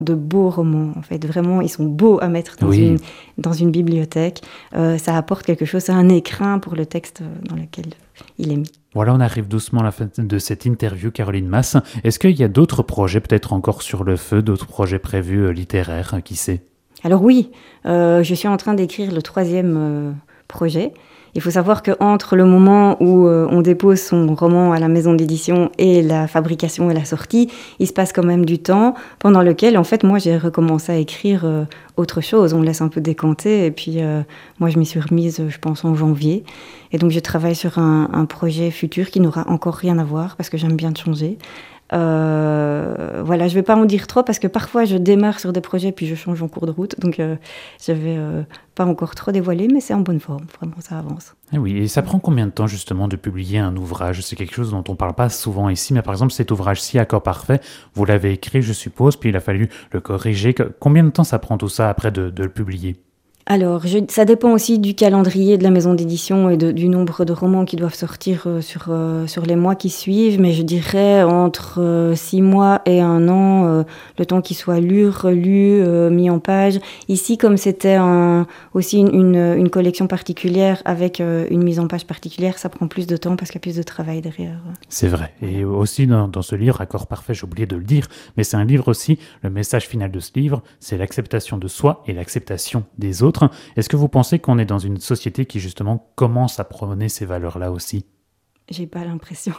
de beaux romans, en fait. Vraiment, ils sont beaux à mettre dans une bibliothèque. Ça apporte quelque chose, c'est un écrin pour le texte dans lequel il est mis. Voilà, on arrive doucement à la fin de cette interview, Caroline Mas. Est-ce qu'il y a d'autres projets peut-être encore sur le feu, d'autres projets prévus littéraires, qui sait? Alors oui, je suis en train d'écrire le 3e projet. Il faut savoir qu'entre le moment où on dépose son roman à la maison d'édition et la fabrication et la sortie, il se passe quand même du temps pendant lequel, en fait, moi, j'ai recommencé à écrire autre chose. On laisse un peu décanter et puis moi, je m'y suis remise, je pense, en janvier. Et donc, je travaille sur un projet futur qui n'aura encore rien à voir parce que j'aime bien changer. Voilà, je vais pas en dire trop parce que parfois je démarre sur des projets puis je change en cours de route, donc je vais pas encore trop dévoiler, mais c'est en bonne forme, vraiment ça avance. Et oui, et ça prend combien de temps justement de publier un ouvrage? C'est quelque chose dont on parle pas souvent ici, mais par exemple cet ouvrage-ci, Accord parfait, vous l'avez écrit je suppose, puis il a fallu le corriger. Combien de temps ça prend tout ça après de le publier? Alors, ça dépend aussi du calendrier de la maison d'édition et du nombre de romans qui doivent sortir sur les mois qui suivent, mais je dirais entre 6 mois et 1 an, le temps qu'il soit lu, relu, mis en page. Ici, comme c'était aussi une collection particulière avec une mise en page particulière, ça prend plus de temps parce qu'il y a plus de travail derrière. C'est vrai. Et aussi dans ce livre, Accord parfait, j'ai oublié de le dire, mais c'est un livre aussi, le message final de ce livre, c'est l'acceptation de soi et l'acceptation des autres. Est-ce que vous pensez qu'on est dans une société qui justement commence à prôner ces valeurs-là aussi? J'ai pas l'impression.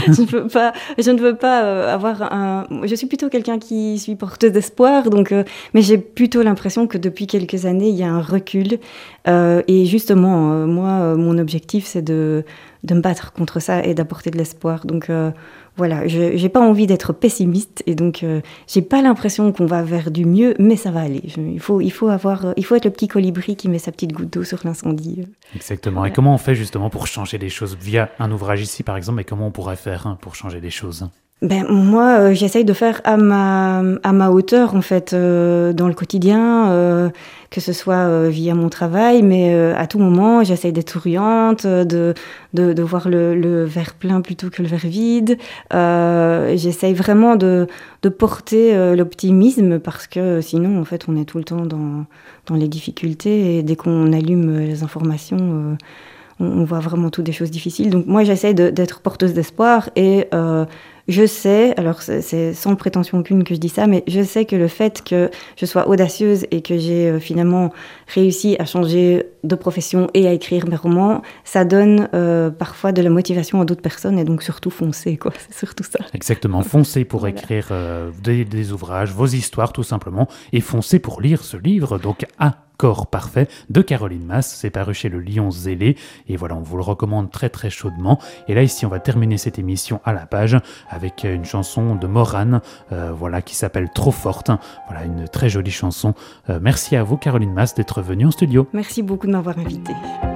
Je ne veux pas avoir je suis plutôt quelqu'un qui suis porteuse d'espoir, donc, mais j'ai plutôt l'impression que depuis quelques années, il y a un recul. Et justement, moi, mon objectif, c'est de me battre contre ça et d'apporter de l'espoir. Donc, voilà, j'ai pas envie d'être pessimiste et donc j'ai pas l'impression qu'on va vers du mieux, mais ça va aller. Il faut être le petit colibri qui met sa petite goutte d'eau sur l'incendie. Exactement. Voilà. Et comment on fait justement pour changer les choses via un ouvrage ici par exemple, et comment on pourrait faire pour changer les choses? Ben moi, j'essaye de faire à ma hauteur en fait dans le quotidien, que ce soit via mon travail, mais à tout moment, j'essaye d'être souriante, de voir le verre plein plutôt que le verre vide. J'essaye vraiment de porter l'optimisme parce que sinon, en fait, on est tout le temps dans les difficultés et dès qu'on allume les informations, on voit vraiment toutes des choses difficiles. Donc moi, j'essaye d'être porteuse d'espoir et je sais, alors c'est sans prétention aucune que je dis ça, mais je sais que le fait que je sois audacieuse et que j'ai finalement réussi à changer de profession et à écrire mes romans, ça donne parfois de la motivation à d'autres personnes et donc surtout foncez, quoi. C'est surtout ça. Exactement, foncez pour écrire des ouvrages, vos histoires tout simplement, et foncez pour lire ce livre, donc Accord parfait de Caroline Mas, c'est paru chez Le Lion Zélé, et voilà, on vous le recommande très très chaudement. Et là ici on va terminer cette émission à la page avec une chanson de Morane, voilà, qui s'appelle Trop forte, voilà, une très jolie chanson. Merci à vous Caroline Mas d'être venue en studio. Merci beaucoup de m'avoir invitée.